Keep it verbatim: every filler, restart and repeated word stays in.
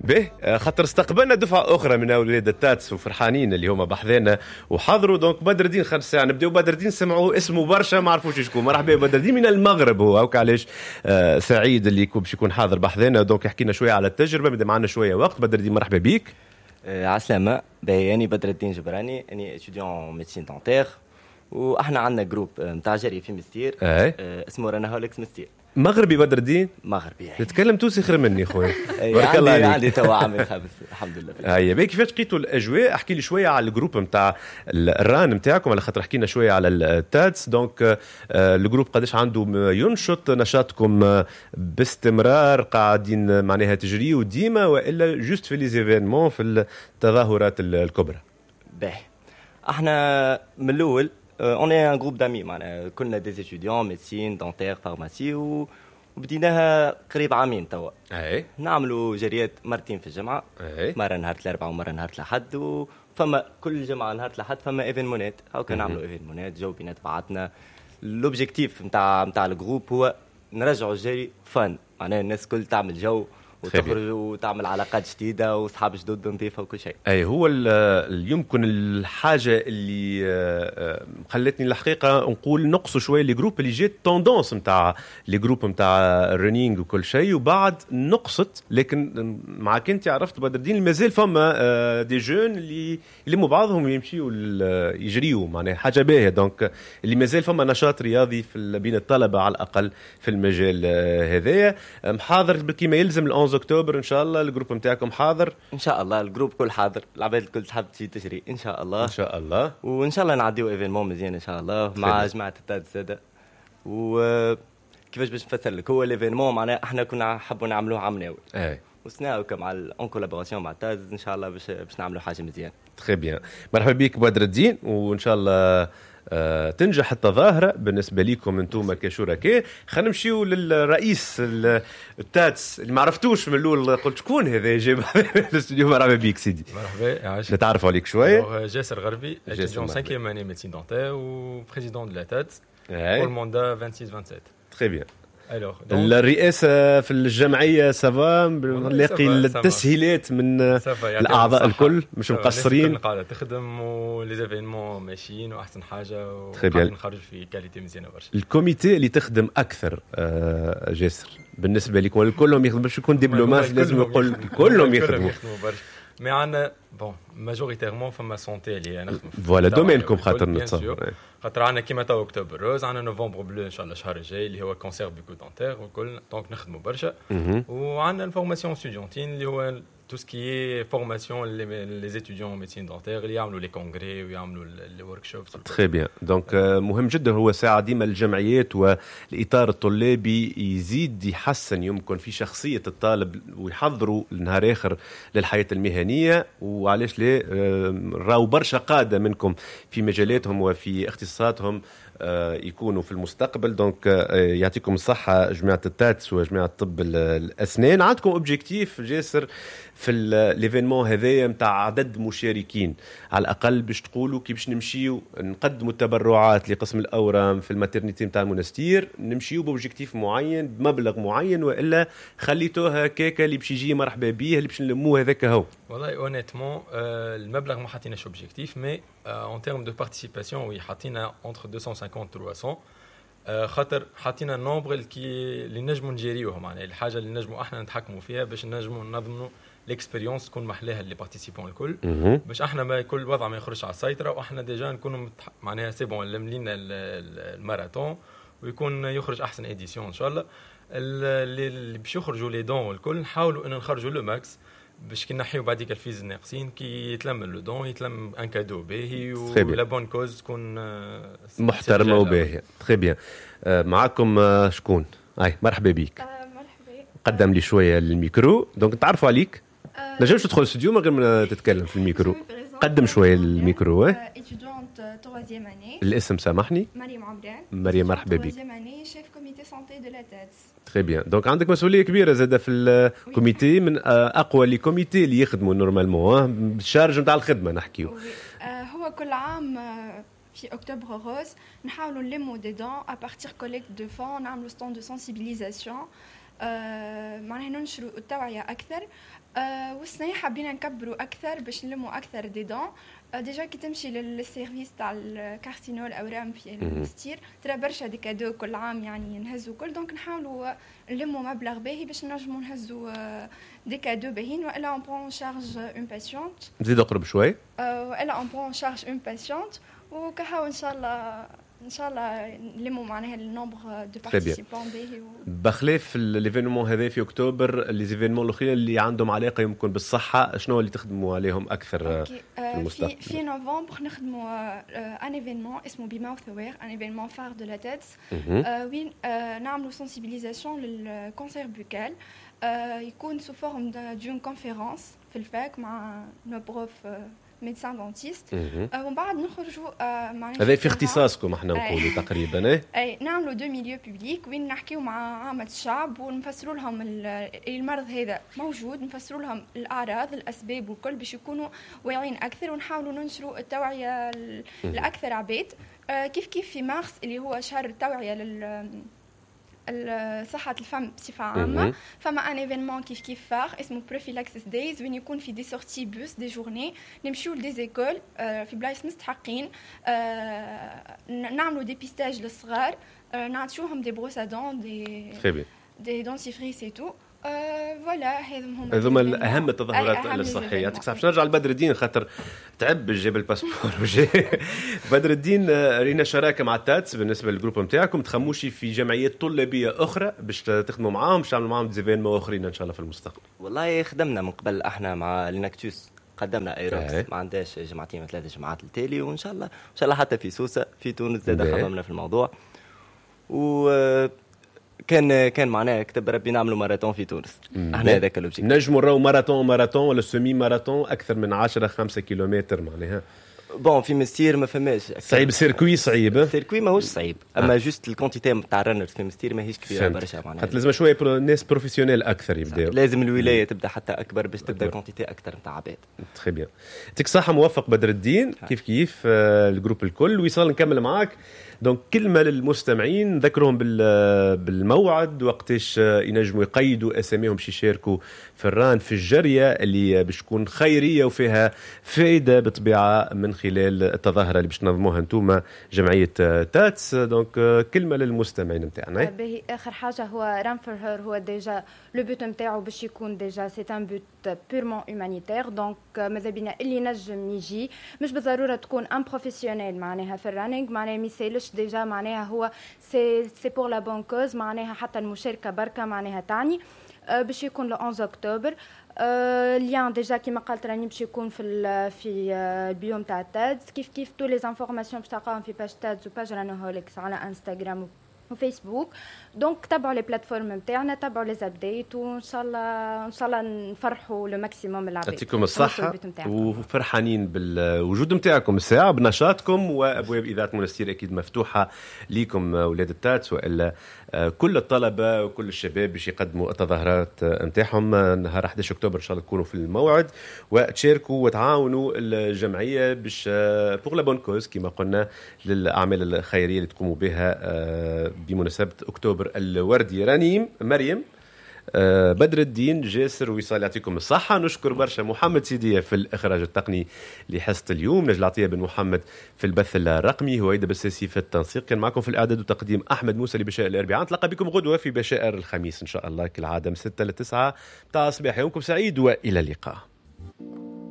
به خاطر استقبلنا دفعه اخرى من اولاد التاتس وفرحانين اللي هما بحذانا وحضروا. دونك بدر الدين خمس ساعه نبداو. بدر الدين سمعوا اسمه برشا ما عرفوش شكون. مرحبا بدر الدين من المغرب هو هاك علاش آه سعيد اللي يكون باش يكون حاضر بحذانا. دونك يحكي لنا شويه على التجربه بدا معنا شويه وقت. بدر الدين مرحبا بيك. آه عسلامة. بياني بدر الدين جبراني اني اتيديون ميديسين دونتير واحنا عندنا جروب نتاع جري في مستير آه اسمه رانهولكس مستير. مغربي بدر الدين؟ مغربي. تتكلم توسي خير مني خويا. بارك الله عليك. عندي تو عامل خامس الحمد لله. هيا بيك كيفاش لقيتوا الاجواء؟ احكي لي شويه على الجروب نتاع الران نتاعكم على خاطر حكينا شويه على التاتس. دونك الجروب قداش عنده ينشط نشاطكم باستمرار قاعدين معناها تجريوا ديما والا جوست في لي زيفينمون في التظاهرات الكبرى؟ باهي احنا من الاول اون اي ان جروب دامي معناها كلنا دي ستوديون ميديسين دونتير فارماسي و وبديناها قريب عامين توا. اي نعملوا جريات مرتين في الجمعه. اي مره نهار الاربعاء ومره نهار الاحد وفما كل جمعه نهار الاحد فما ايفينمونات او كان نعملوا ايفينمونات جو بينات بعضنا. لوبجيكتيف نتاع نتاع الجروب هو نرجعوا الجري فن معناها الناس كل تعمل جو وتخرج وتعمل علاقات جديده واصحاب جدد نظيفه وكل شيء. اي هو يمكن الحاجه اللي خلتني الحقيقه نقول نقصوا شويه لي جروب اللي جات توندونس نتاع لي جروب نتاع الرنينج وكل شيء وبعد نقصت. لكن معك انت عرفت بدر الدين مازال فما دي جون اللي يلموا بعضهم يمشيوا يجريوا معناها حاجه باهيه. دونك اللي مازال فما نشاط رياضي في بين الطلبه على الاقل في المجال هذايا. محاضر كما يلزم الأونز أكتوبر إن شاء الله. الجروب متاعكم حاضر إن شاء الله. الجروب كل حاضر. العباد الكل تحب تجي تجري إن شاء الله. إن شاء الله. وإن شاء الله نعديو إيفينمون مزيان إن شاء الله مع جماعة التاد السادة. وكيفاش باش نفسر لك هو الإيفينمون معناه إحنا كنا حبوا نعملوه عام ناول. أي. وسنا مع الأون كولابوراسيون مع التاد إن شاء الله باش باش نعملوا حاجة مزيان. تري بيان. مرحبا بك بدر الدين وإن شاء الله آه تنجح التظاهرة بالنسبة لكم انتم كشركاء. خلينا نمشيو للرئيس التاتس اللي ما عرفتوش من الأول. قلت شكون هذا جاي الاستوديو؟ مرحبا بك سيدي. مرحبا عايش. نتعرفوا عليك شوية. جاسر غربي étudiant cinquième année médecine dentaire و président de la تاتس pour le mandat vingt-six vingt-sept. Très bien. Alors, الرئاسة في الجمعية سافا نلاقي التسهيلات من الأعضاء الكل مش مقصرين. قاعدة تخدم وليزيفينمون ماشيين وأحسن حاجة وقاعدين نخرج في كاليتي مزيانة برشا. الكوميتي اللي تخدم أكثر جاسر بالنسبة لكم كلهم يخدموا باش يكون دبلومات لازم يقول كلهم يخدموا. مي عندنا بون ماجوريتيرمون فما سونتي اللي نخدموا فوالا دومينكم خاطر نتصور خاطر عندنا كيما تو اكتوبر روز عندنا نوفمبر بلو ان شاء الله الشهر الجاي اللي هو كونسير بيكو دونتير وكل دونك نخدموا برشا. وعندنا الفورماسيون ستوديونتين اللي هو tout ce qui est formation les étudiants en médecine dentaire اللي يعملوا لي كونغري ويعملوا لي ورك شوبس. تري بيان. دونك مهم جدا هو ساعه ديما الجمعيات والاطار الطلابي يزيد يحسن يمكن في شخصيه الطالب ويحضروا النهار اخر للحياه المهنيه. وعلاش لا راو برشا قاده منكم في مجالاتهم وفي اختصاصاتهم يكونوا في المستقبل. دونك يعطيكم الصحة جماعة التاتس وجماعة طب الأسنان. عندكم اوبجيكتيف جاسر في ليفينمون هذايا متاع عدد مشاركين على الأقل باش تقولوا كي باش نمشيو نقدموا التبرعات لقسم الأورام في الماترنيتي متاع المنستير نمشيو بوبجيكتيف معين بمبلغ معين وإلا خليتوها هكاكا اللي باش يجي مرحبا بيه اللي باش نلموه هذاك هو؟ والله اونيتمون المبلغ ما حطيناش اوبجيكتيف مي en termes de participation oui حطينا entre deux cent cinquante trois cents خاطر حطينا النومبر اللي نجموا نجيريوه معناها الحاجه اللي نجموا احنا نتحكموا فيها باش نجموا ننظموا الاكسبيريونس تكون محلاها اللي بارتيسيبون الكل باش احنا ما كل وضع ما يخرجش على السيطره واحنا ديجا نكونوا معناها سي بون لملينا الماراثون ويكون يخرج احسن اديسيون ان شاء الله. اللي باش يخرجوا لي دون والكل نحاولوا ان نخرجوا لو ماكس باش كي نحيو بعديك الفيز الناقصين كي يتلم لو دون يتلم ان كادو باهي ولا بون كوز تكون محترمه وباهيه. تري بيان. معكم شكون؟ اي مرحبا بك. مرحبا. قدم لي شويه الميكرو دونك تعرفوا عليك. نجمش تدخل الاستوديو من غير ما تتكلم في الميكرو. قدم شويه الميكرو. اه étudiante troisième année. الاسم سامحني. مريم عمران. مريم مرحبا بك. troisième année chef comité santé de la تاتس. تري بيان. دونك عندك مسؤوليه كبيره زاده في الكوميتي من اقوى لي كوميتي اللي يخدموا نورمالمون بالشارج نتاع الخدمه نحكيو. هو كل عام في اكتوبر روز نحاولوا نلموا دي دون ا بارتير كوليكت دو فون نعملوا ستاند دو سنسيبيليزاسيون آه معناها ننشروا التوعية أكثر. آه والسنة حابين نكبروا أكثر باش نلموا أكثر دي دون. آه ديجا كي تمشي للسيرفيس تاع الكارسينول أورام في المستير ترى برشا دي كادو كل عام يعني نهزوا كل، دونك نحاولوا نلموا مبلغ باهي باش نجموا نهزوا آه دي كادو باهين. وإلا on prend en charge une patiente. زيد أقرب شوي. آه وإلا on prend en charge une patiente وكهو إن شاء الله ان شاء الله نلموا معناها النومبر دو بارتيسيبون باهي. بخلاف ليفينمون هذا في اكتوبر، لي زيفينمون الاخرين اللي عندهم علاقه يمكن بالصحه، شنو اللي تخدموا عليهم اكثر في المستقبل؟ في في نوفمبر نخدموا ان ايفينمون اسمه بي ماوث وير، ان ايفينمون فار دو لا تيت وين نعملوا سنسيبيليزاسيون للكانسير بوكال. يكون سو فورم دون كونفيرونس في الفاك مع نو بروف ميدسان دونتيست. ومن بعد نخرجوا معناها هذا في اختصاصكم احنا نقولوا تقريبا. اي اي نعملوا دو ميليو بوبليك وين نحكيو مع عامه الشعب ونفسروا لهم المرض هذا موجود، نفسروا لهم الاعراض الاسباب والكل باش يكونوا واعيين اكثر، ونحاولوا ننشروا التوعيه لاكثر عباد. كيف كيف في مارس اللي هو شهر التوعيه لل صحة الفم بصفة عامة، فما ان ايفينمون كيف كيف فار اسمه بروفيلاكسيس دايز وين يكون في دي سورتي بوس دي جورني نمشيو لدي زيكول في بلايص مستحقين، نعملوا دي بيستاج للصغار، نعطيوهم دي بروسادون دي دي دونتيفريس اي تو. فوالا هذم هذوما الاهم التظاهرات الصحيه. يعطيك الصحه. باش نرجع لبدر الدين خاطر تعب جاب الباسبور وجا. بدر الدين، رينا شراكه مع التاتس بالنسبه للجروب نتاعكم، تخموش في جمعيات طلابيه اخرى باش تخدموا معاهم، باش تعملوا معاهم ديفينمون اخرين ان شاء الله في المستقبل؟ والله خدمنا من قبل احنا مع ليناكتوس، قدمنا ايروكس، ما عندهاش جماعتين ولا ثلاثه جماعات التالي، وان شاء الله ان شاء الله حتى في سوسه في تونس زاد خدمنا في الموضوع. و كان كان معناها كتب ربي نعملوا ماراثون في تونس. احنا هذاك الاوبجيكتيف. نجموا نراو ماراثون ماراثون ولا سيمي ماراثون اكثر من عشرة خمسة كيلومتر معناها. بون في مستير ما فماش صعيب، السيركوي صعيب. السيركوي ماهوش صعيب، اما آه. جوست الكونتيتي نتاع الرنرز في مستير ماهيش كبيره برشا معناها. حتى لازم شويه برو ناس بروفيسيونيل اكثر يبداو. لازم الولايه تبدا حتى اكبر باش تبدا كونتيتي اكثر نتاع عباد. تري بيان. يعطيك صحه. موفق بدر الدين. ها. كيف كيف آه الجروب الكل ويصال نكمل معاك. دونك كلمه للمستمعين نذكرهم بالموعد وقتاش ينجموا يقيدوا اساميهم باش يشاركوا في الران في الجريه اللي باش تكون خيريه وفيها فائده بطبيعه من خلال التظاهره اللي باش تنظموها انتم جمعيه تاتس. دونك كلمه للمستمعين نتاعنا. باهي اخر حاجه هو ران فور هير هو ديجا لو بوت نتاعو باش يكون ديجا سي ان بوت بيرمون هومانيتير. دونك ماذا بينا اللي نجم يجي، مش بالضروره تكون ان بروفيسيونيل معناها في الرانينغ، معناها ميسالش ديجا معناها هو سي سي بور لا بون كوز، معناها حتى المشاركه بركه معناها تعني باش يكون لو أحد أكتوبر. اللين ديجا كيما قالت راني باش يكون في في البيوم تاع تادز. كيف كيف تو لي انفورماسيون باش تلقاهم في باج تادز وباج رانوهوليكس على انستغرام وفيسبوك. دونك تابعوا لي بلاتفورم نتاعنا، تابعوا لي زابديت، وان شاء الله ان شاء الله نفرحوا لو ماكسيموم العباد. يعطيكم الصحه وفرحانين بالوجود نتاعكم الساعه بنشاطكم، وابواب اذاعه منستير اكيد مفتوحه ليكم اولاد التاتس والا كل الطلبه وكل الشباب باش يقدموا التظاهرات نتاعهم نهار أحد عشر أكتوبر. ان شاء الله تكونوا في الموعد وتشاركوا وتعاونوا الجمعيه باش بوغ لا بون كوز كما قلنا للاعمال الخيريه اللي تقوموا بها بمناسبه اكتوبر الوردي. رنيم، مريم، بدر الدين، جاسر، وصال، يعطيكم الصحة. نشكر برشا محمد سيدية في الإخراج التقني لحصة اليوم، نجل عطية بن محمد في البث الرقمي، هويدا بالساسي في التنسيق، كان معكم في الإعداد وتقديم أحمد موسى لبشائر الأربعاء. نتلقى بكم غدوة في بشائر الخميس إن شاء الله كالعادة من ستة لتسعة بتاع الصباح. يومكم سعيد وإلى اللقاء.